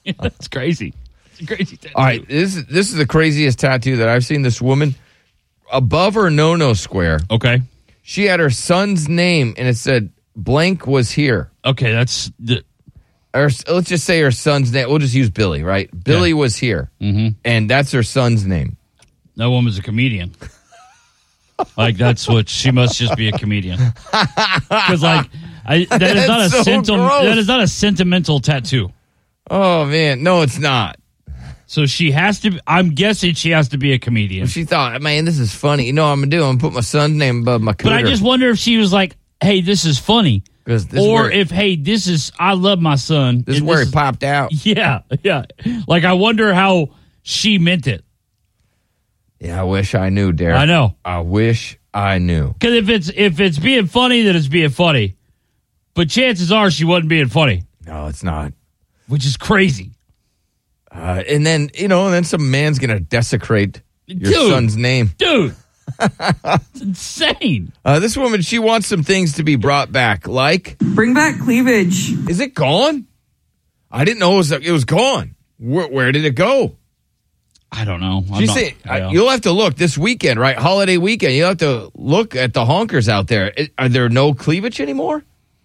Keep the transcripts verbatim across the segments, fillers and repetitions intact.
That's crazy. It's a crazy tattoo. All right, this is, this is the craziest tattoo that I've seen. This woman, above her no-no square, Okay. she had her son's name, and it said, blank was here. Okay, that's... The, Or let's just say her son's name. We'll just use Billy, right? Billy Yeah. was here, mm-hmm. and that's her son's name. That woman's a comedian. Like, that's what... She must just be a comedian. Because, like, I, that is not a so sentimental... gross. That is not a sentimental tattoo. Oh, man. No, it's not. So she has to... I'm guessing she has to be a comedian. She thought, man, this is funny. You know what I'm going to do? I'm going to put my son's name above my cooter. But I just wonder if she was like, hey, this is funny. This Or where, if, hey, this is... I love my son. This is where he popped out. Yeah, yeah. Like, I wonder how she meant it. Yeah, I wish I knew, Derek. I know. I wish I knew. Because if it's if it's being funny, then it's being funny. But chances are she wasn't being funny, No, it's not. which is crazy. Uh, and then, you know, and then some man's going to desecrate your Dude. son's name. Dude, it's insane. Uh, this woman, she wants some things to be brought back. Like, Bring back cleavage. is it gone? I didn't know it was, it was gone. Where, where did it go? I don't know. I'm You not- say, yeah. I, you'll have to look this weekend, right? Holiday weekend. You'll have to look at the honkers out there. It, are there no cleavage anymore?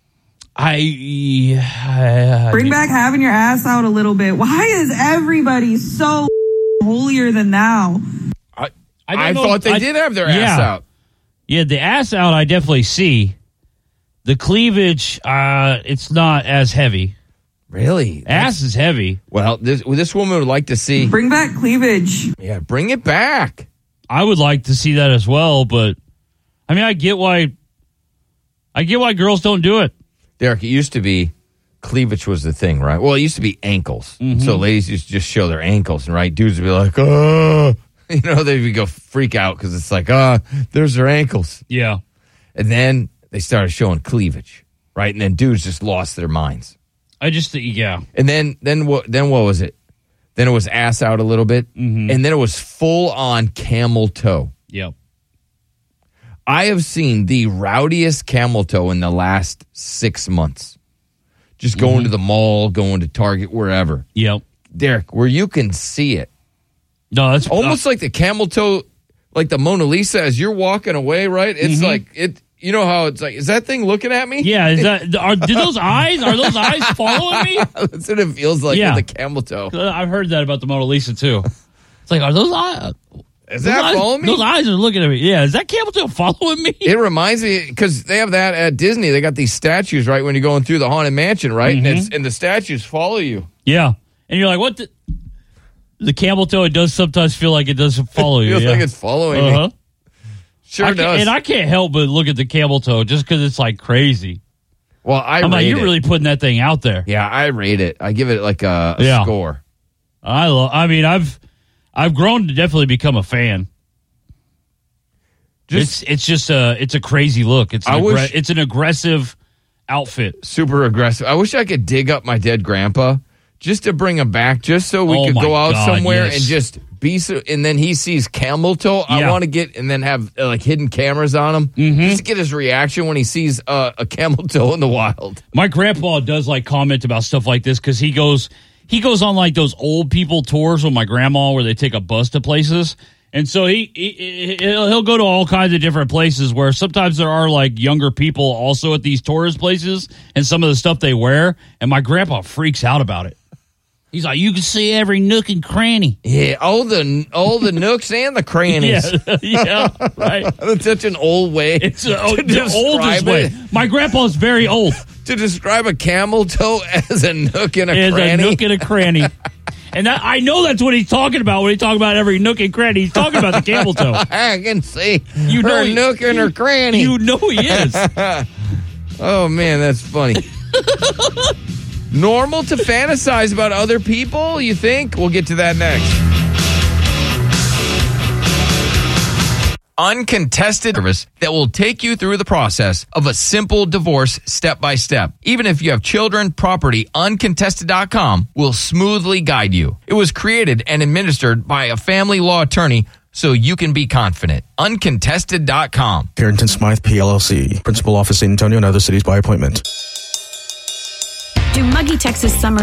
I, I, I Bring mean, back having your ass out a little bit. Why is everybody so holier than thou? I, I don't I know thought if- they I- did have their yeah. ass out. Yeah, the ass out I definitely see. The cleavage, uh, it's not as heavy. Really? Ass is heavy. Well, this this woman would like to see. Bring back cleavage. Yeah, bring it back. I would like to see that as well, but I mean, I get why. I get why girls don't do it. Derek, it used to be cleavage was the thing, right? Well, it used to be ankles. Mm-hmm. So ladies used to just show their ankles, and right, dudes would be like, oh, you know, they would go freak out because it's like, ah, oh, there's their ankles. Yeah. And then they started showing cleavage, right? And then dudes just lost their minds. I just think, yeah. And then, then what? Then what was it? Then it was ass out a little bit, Mm-hmm. and then it was full on camel toe. Yep. I have seen the rowdiest camel toe in the last six months. Just going Mm-hmm. to the mall, going to Target, wherever. Yep. Derek, where you can see it. No, that's Almost uh, like the camel toe, like the Mona Lisa as you're walking away, right? It's Mm-hmm. like, it. You know how it's like, is that thing looking at me? yeah. Is that are did those eyes? Are those eyes following me? That's what it feels like Yeah. with the camel toe. I've heard that about the Mona Lisa too. It's like, are those eyes? Is those that eyes, following me? Those eyes are looking at me. Yeah, is that camel toe following me? It reminds me, because they have that at Disney. They got these statues, right, when you're going through the Haunted Mansion, right? Mm-hmm. And, it's, and the statues follow you. Yeah, and you're like, what? The, the camel toe? It does sometimes feel like it does follow you. Feels yeah. like it's following uh-huh. me. Sure I can't- does. And I can't help but look at the camel toe just because it's like crazy. well, I I'm like, rate you're it. really putting that thing out there. Yeah, I rate it. I give it like a, a Yeah. score. I love. I mean, I've I've grown to definitely become a fan. Just it's it's just a it's a crazy look. It's an I aggre- wish- it's an aggressive outfit. super aggressive. I wish I could dig up my dead grandpa just to bring him back, just so we Oh could my go out God, somewhere yes. and just be so. And then he sees camel toe. I Yeah. want to get and then have uh, like hidden cameras on him Mm-hmm. just to get his reaction when he sees uh, a camel toe in the wild. My grandpa does like comment about stuff like this because he goes he goes on like those old people tours with my grandma where they take a bus to places. And so he, he he'll he'll go to all kinds of different places where sometimes there are like younger people also at these tourist places and some of the stuff they wear. And my grandpa freaks out about it. He's like, you can see every nook and cranny. Yeah, all the all the nooks and the crannies. Yeah, yeah, right. That's such an old way. It's a, to the oldest describe way. it. My grandpa's very old. To describe a camel toe as a nook and a Is a cranny. nook and a cranny. And that, I know that's what he's talking about when he talking about every nook and cranny. He's talking about the camel toe. I can see You her know he- nook and her cranny. You know he is. Oh, man, that's funny. Normal to fantasize about other people, you think? We'll get to that next. Uncontested service that will take you through the process of a simple divorce step by step. Even if you have children, property, uncontested dot com will smoothly guide you. It was created and administered by a family law attorney so you can be confident. uncontested dot com. Harrington Smythe, P L L C. Principal office, San Antonio and other cities by appointment. Do Muggy Texas summer